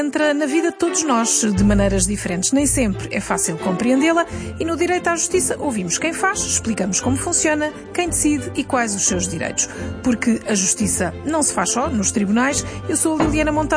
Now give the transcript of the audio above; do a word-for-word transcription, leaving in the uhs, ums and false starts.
entra na vida de todos nós de maneiras diferentes. Nem sempre é fácil compreendê-la e no direito à justiça ouvimos quem faz, explicamos como funciona, quem decide e quais os seus direitos. Porque a justiça não se faz só nos tribunais. Eu sou a Liliana Monteiro.